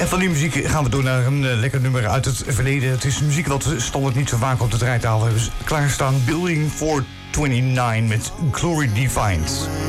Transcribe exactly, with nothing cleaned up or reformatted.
En van die muziek gaan we door naar een uh, lekker nummer uit het verleden. Het is muziek wat we standaard niet zo vaak op de draaitafel hebben klaarstaan. Building four twenty-nine met Glory Defined.